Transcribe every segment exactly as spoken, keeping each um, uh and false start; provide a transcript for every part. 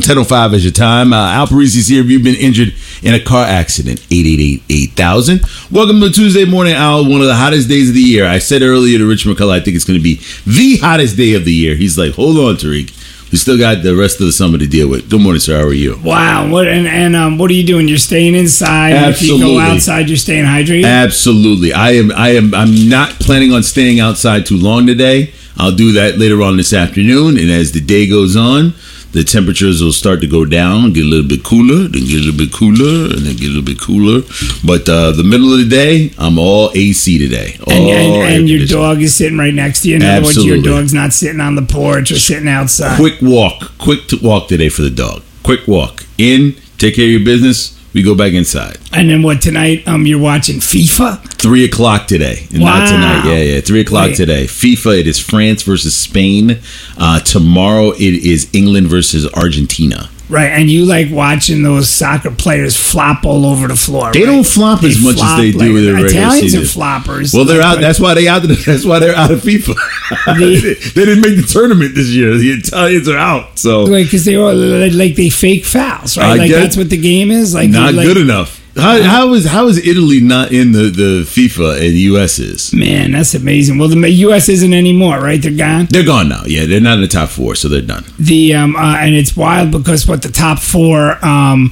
ten oh five is your time. Uh, Al Parisi's here. If you've been injured in a car accident, eight eight eight, eight thousand. Welcome to Tuesday morning, Al. One of the hottest days of the year. I said earlier to Rich McCullough, I think it's going to be the hottest day of the year. He's like, hold on, Tariq. We still got the rest of the summer to deal with. Good morning, sir. How are you? Wow. What and, and um, what are you doing? You're staying inside. Absolutely. If you go outside, you're staying hydrated? Absolutely. I am. I am. I'm not planning on staying outside too long today. I'll do that later on this afternoon. And as the day goes on, the temperatures will start to go down, get a little bit cooler, then get a little bit cooler, and then get a little bit cooler. But uh, the middle of the day, I'm all A C today. All and and, and your dog is sitting right next to you. In other words, Absolutely. your dog's not sitting on the porch or sitting outside. Quick walk. Quick to walk today for the dog. Quick walk. In, take care of your business. We go back inside. And then what, tonight um, you're watching FIFA? Three o'clock today. Wow. Not tonight. Yeah, yeah. Three o'clock Wait. today. FIFA, it is France versus Spain. Uh, tomorrow, it is England versus Argentina. Right, and you like watching those soccer players flop all over the floor. They right? don't flop They as much flop as they do like, with their regular Italians season. are floppers. Well, they're Like, out. That's why they out. That's why they're out of FIFA. They- they didn't make the tournament this year. The Italians are out. So because they all like they fake fouls, right? I like get- that's what the game is. Like not like, good enough. How, how is how is Italy not in the, the FIFA and U S is? Man, that's amazing. Well, the U S isn't anymore, right? They're gone. They're gone now. Yeah, they're not in the top four, so they're done. The um uh, and it's wild because what the top four um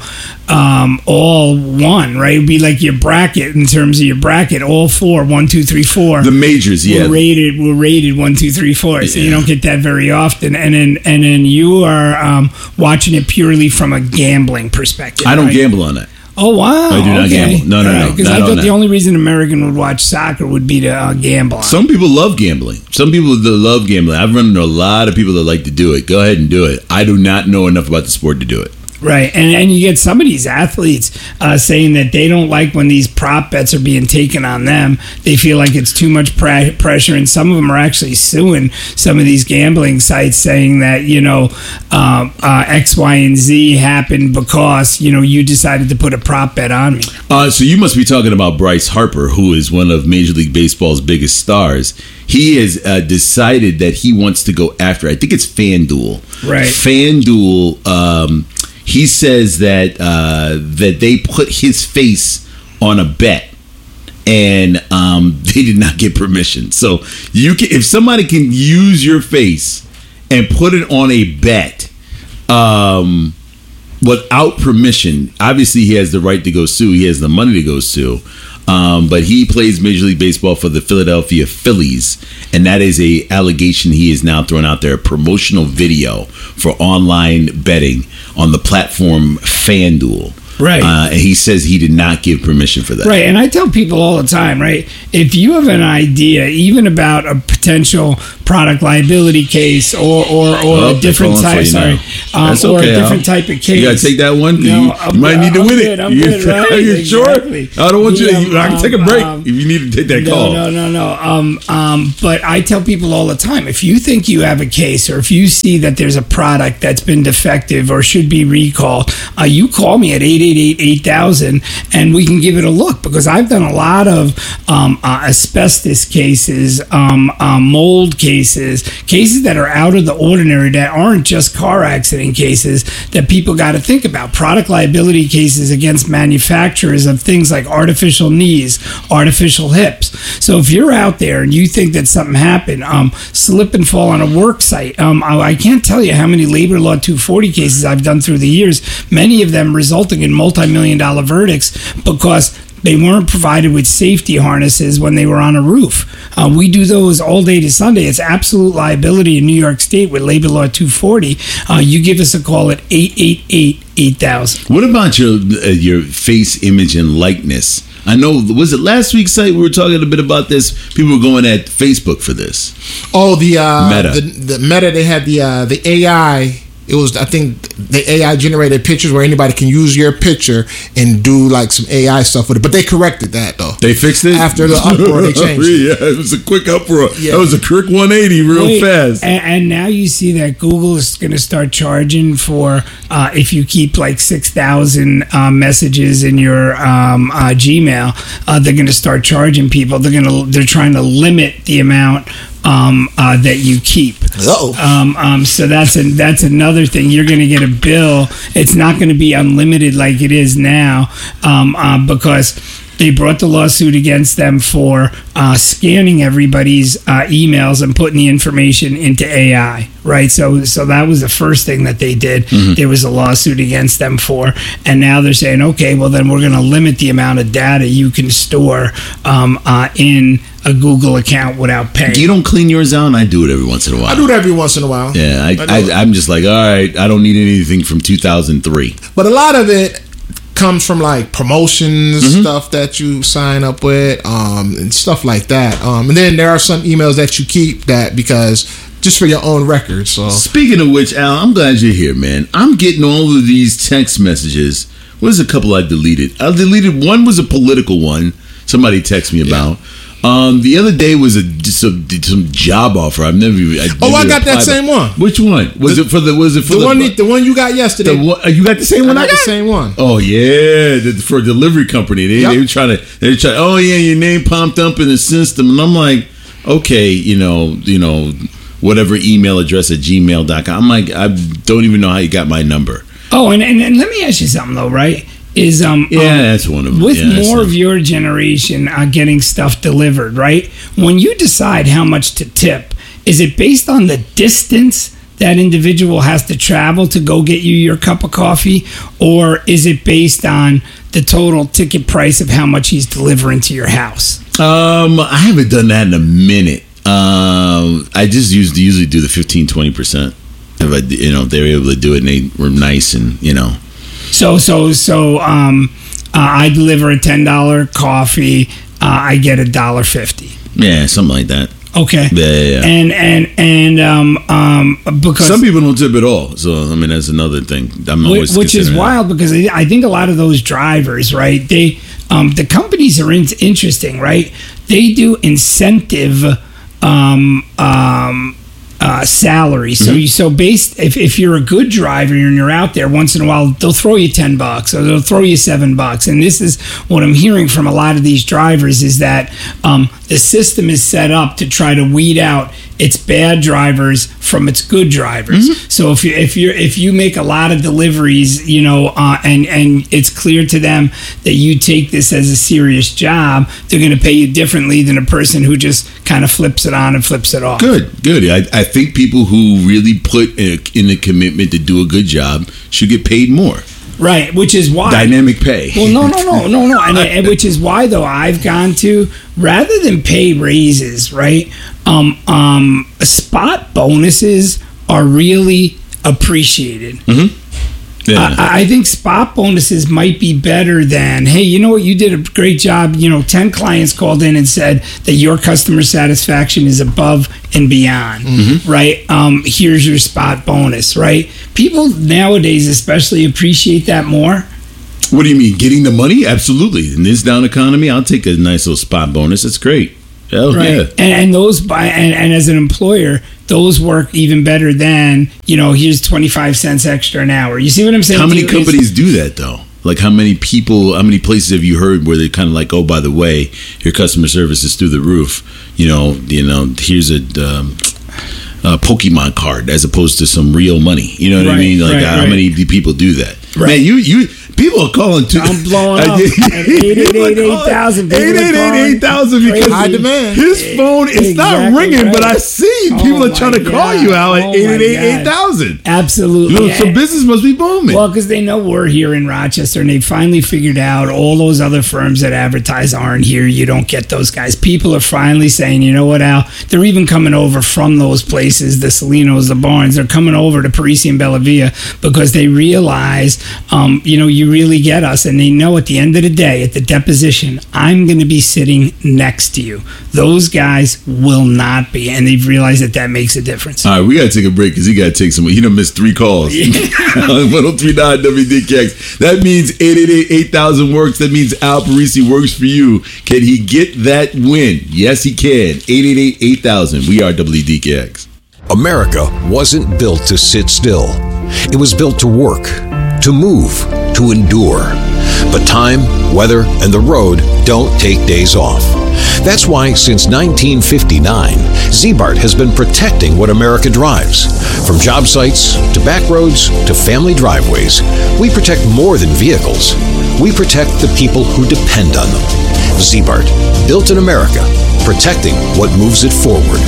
um all won, right? It'd be like your bracket in terms of your bracket. All four, one, two, three, four. The majors, yeah. Were rated were rated one, two, three, four. So Yeah. you don't get that very often. And then and then you are um watching it purely from a gambling perspective. I don't right? gamble on that. Oh wow! I do not okay. gamble. No, no, no, Because not I on thought that. the only reason American would watch soccer would be to uh, gamble on. Some people love gambling. Some people that love gambling. I've run into a lot of people that like to do it. Go ahead and do it. I do not know enough about the sport to do it. Right, and and you get some of these athletes uh, saying that they don't like when these prop bets are being taken on them. They feel like it's too much pre- pressure, and some of them are actually suing some of these gambling sites, saying that you know um, uh, X, Y, and Z happened because you know you decided to put a prop bet on me. Uh, so you must be talking about Bryce Harper, who is one of Major League Baseball's biggest stars. He has uh, decided that he wants to go after, I think it's FanDuel. Right. FanDuel, um, he says that uh, that they put his face on a bet and um, they did not get permission. So you can, if somebody can use your face and put it on a bet um, without permission, obviously he has the right to go sue. He has the money to go sue. Um, but he plays Major League Baseball for the Philadelphia Phillies, and that is a allegation he is now throwing out there, a promotional video for online betting on the platform FanDuel. Right. Uh, and he says he did not give permission for that. Right, and I tell people all the time, right? If you have an idea, even about a potential product liability case or or, or Oh, a different they're calling for type, you sorry, now. um, That's or okay, a different Al. type of case. You gotta take that one. No, you I'm- you might need to I'm win good, it. I'm you good, right? Are you Exactly. sure? I don't want you. Yeah, To, I can take a um, break um, if you need to take that no, call. No, no, no. Um, um, but I tell people all the time, if you think you have a case or if you see that there's a product that's been defective or should be recalled, uh, you call me at eight eight eight, eight thousand and we can give it a look, because I've done a lot of um, uh, asbestos cases, um, uh, mold cases, cases that are out of the ordinary, that aren't just car accident cases that people got to think about. Product liability cases against manufacturers of things like artificial knees, artificial hips. So if you're out there and you think that something happened, um, slip and fall on a work site, um, I, I can't tell you how many labor law two forty cases I've done through the years, many of them resulting in multi-million dollar verdicts because they weren't provided with safety harnesses when they were on a roof. Uh, we do those all day to Sunday. It's absolute liability in New York State with Labor Law two forty. Uh, you give us a call at eight eight eight, eight thousand. What about your uh, your face, image, and likeness? I know, was it last week's site we were talking a bit about this? People were going at Facebook for this. Oh, the uh, Meta. The, the Meta. They had the uh, the A I. It was, I think, the A I generated pictures where anybody can use your picture and do like some A I stuff with it. But they corrected that though. They fixed it after the uproar. They changed it. Yeah, it was a quick uproar. Yeah. That was a quick one eighty, real Wait, fast. And, and now you see that Google is going to start charging for uh, if you keep like six thousand uh, messages in your um, uh, Gmail, uh, they're going to start charging people. They're going to they're trying to limit the amount um, uh, that you keep. Uh-oh. Um, um, so that's a, that's another thing. You're going to get a their bill. It's not going to be unlimited like it is now, um, uh, because they brought the lawsuit against them for uh, scanning everybody's uh, emails and putting the information into A I, right? So so that was the first thing that they did. Mm-hmm. There was a lawsuit against them for, and now they're saying, okay, well then we're going to limit the amount of data you can store um, uh, in a Google account without paying. You don't clean yours out? I do it every once in a while. I do it every once in a while. Yeah, I, I, I, I'm just like, all right, I don't need anything from two thousand three. But a lot of it comes from like promotions, mm-hmm. stuff that you sign up with, um, and stuff like that. Um, and then there are some emails that you keep that because just for your own record. So speaking of which, Al, I'm glad you're here, man. I'm getting all of these text messages. What is a couple I deleted? I deleted one was a political one. Somebody texted me about. Yeah. Um, the other day was a some, some job offer. I've never. I never oh, I got that same one. Which one was the, it for the? Was it for the, the one? The one you got yesterday. The one, you got the same I one. Got I got the same one. Oh yeah, the, for a delivery company. They, yep. they were trying to. They were trying. Oh yeah, your name popped up in the system, and I'm like, okay, you know, you know, whatever email address at gmail dot com. I'm like, I don't even know how you got my number. Oh, and and, and let me ask you something though, right? Is um yeah, um, that's one of them. With yeah, more of your generation uh, getting stuff delivered, right? When you decide how much to tip, is it based on the distance that individual has to travel to go get you your cup of coffee, or is it based on the total ticket price of how much he's delivering to your house? Um, I haven't done that in a minute. Um, I just used usually do the fifteen, twenty percent. If I, you know, they were able to do it and they were nice and you know. So so so um, uh, I deliver a ten dollar coffee. Uh, I get a dollar fifty. Yeah, something like that. Okay. Yeah, yeah, yeah. And and and um um because some people don't tip at all. So I mean that's another thing. I'm always which is wild because I think a lot of those drivers, right? They um the companies are in, interesting, right? They do incentive um um. Uh, salary. So mm-hmm. you so based if, if you're a good driver and you're out there once in a while, they'll throw you ten bucks or they'll throw you seven bucks. And this is what I'm hearing from a lot of these drivers is that um, the system is set up to try to weed out its bad drivers from its good drivers. Mm-hmm. So if you if you if you make a lot of deliveries, you know, uh, and and it's clear to them that you take this as a serious job, they're going to pay you differently than a person who just kind of flips it on and flips it off. Good, good. I, I think people who really put in a commitment to do a good job should get paid more. Right, which is why dynamic pay. Well, no, no, no, no, no, and, and which is why though I've gone to rather than pay raises, right? Um, um, spot bonuses are really appreciated. Mm-hmm. Yeah. I, I think spot bonuses might be better than, hey, you know what, you did a great job. You know, ten clients called in and said that your customer satisfaction is above and beyond, mm-hmm. right? Um, here's your spot bonus, right? People nowadays especially appreciate that more. What do you mean, getting the money? Absolutely. In this down economy, I'll take a nice little spot bonus. That's great. Hell right. yeah. And, and those, by and, and as an employer, those work even better than, you know, here's twenty-five cents extra an hour. You see what I'm saying? How many companies do that, though? Like, how many people, how many places have you heard where they're kind of like, oh, by the way, your customer service is through the roof. You know, you know, here's a, um, a Pokemon card as opposed to some real money. You know what right, I mean? Like, right, how right. many people do that? Right. Man, you, you, people are calling too. I'm blowing up. eight eight eight eight thousand. eight eight eight eight thousand because high demand. His phone is exactly not ringing, right. but I see people oh are trying to God. call you out at oh eight eight eight eight thousand. Absolutely. You know, so business must be booming. Well, because they know we're here in Rochester and they finally figured out all those other firms that advertise aren't here. You don't get those guys. People are finally saying, you know what, Al? They're even coming over from those places, the Salinos, the Barnes. They're coming over to Parisi and Bella Via because they realize, um, you know, you really get us, and they know at the end of the day, at the deposition, I'm going to be sitting next to you. Those guys will not be, and they've realized that that makes a difference. All right, we got to take a break because he got to take some. He done missed three calls. Yeah. one oh three point nine W D K X. That means eight eight eight eight thousand works. That means Al Parisi works for you. Can he get that win? Yes, he can. eight eight eight eight thousand. We are W D K X. America wasn't built to sit still. It was built to work, to move, to endure. But time, weather, and the road don't take days off. That's why since nineteen fifty-nine, Z-Bart has been protecting what America drives. From job sites to back roads to family driveways, we protect more than vehicles. We protect the people who depend on them. Z-Bart, built in America, protecting what moves it forward.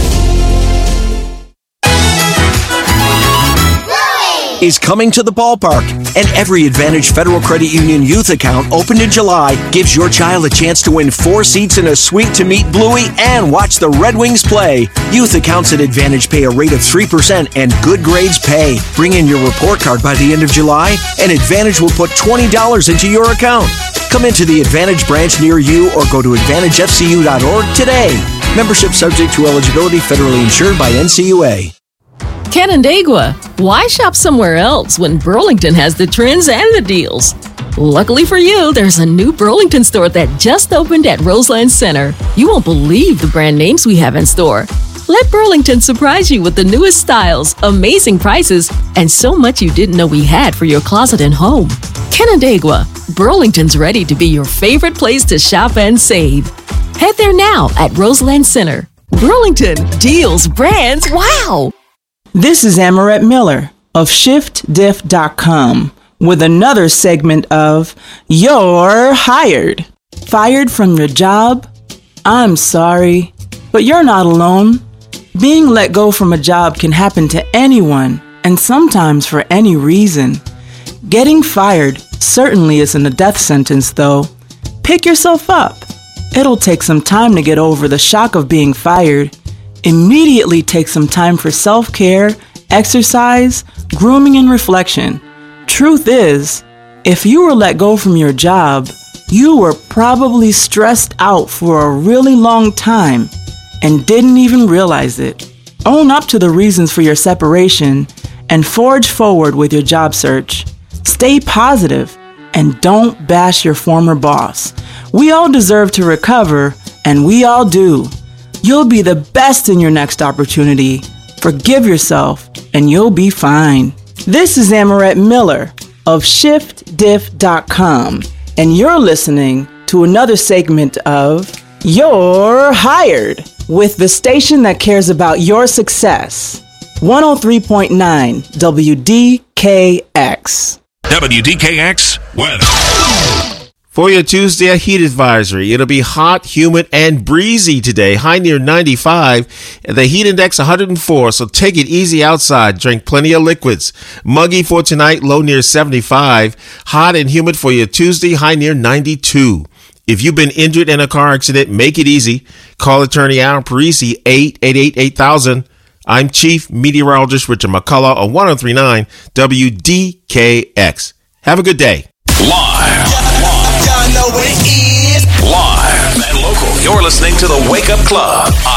Is coming to the ballpark, and every Advantage Federal Credit Union youth account opened in July gives your child a chance to win four seats in a suite to meet Bluey and watch the Red Wings play. Youth accounts at Advantage pay a rate of three percent and good grades pay. Bring in your report card by the end of July, and Advantage will put twenty dollars into your account. Come into the Advantage branch near you or go to advantage f c u dot org today. Membership subject to eligibility, federally insured by N C U A. Canandaigua, why shop somewhere else when Burlington has the trends and the deals? Luckily for you, there's a new Burlington store that just opened at Roseland Center. You won't believe the brand names we have in store. Let Burlington surprise you with the newest styles, amazing prices, and so much you didn't know we had for your closet and home. Canandaigua, Burlington's ready to be your favorite place to shop and save. Head there now at Roseland Center. Burlington, deals, brands, wow! This is Amaret Miller of shift diff dot com with another segment of You're Hired. Fired from your job? I'm sorry, but you're not alone. Being let go from a job can happen to anyone, and sometimes for any reason. Getting fired certainly isn't a death sentence, though. Pick yourself up. It'll take some time to get over the shock of being fired. Immediately take some time for self-care, exercise, grooming, and reflection. Truth is, if you were let go from your job, you were probably stressed out for a really long time and didn't even realize it. Own up to the reasons for your separation and forge forward with your job search. Stay positive and don't bash your former boss. We all deserve to recover, and we all do. You'll be the best in your next opportunity. Forgive yourself, and you'll be fine. This is Amaret Miller of shift diff dot com, and you're listening to another segment of You're Hired with the station that cares about your success. one oh three point nine W D K X. W D K X weather. For your Tuesday, a heat advisory. It'll be hot, humid, and breezy today. High near ninety-five. The heat index one hundred four, so take it easy outside. Drink plenty of liquids. Muggy for tonight, low near seventy-five. Hot and humid for your Tuesday, high near ninety-two. If you've been injured in a car accident, make it easy. Call attorney Aaron Parisi, eight eight eight, eight thousand. I'm Chief Meteorologist Richard McCullough on one oh three point nine W D K X. Have a good day. Live. Live and local. You're listening to the Wake Up Club on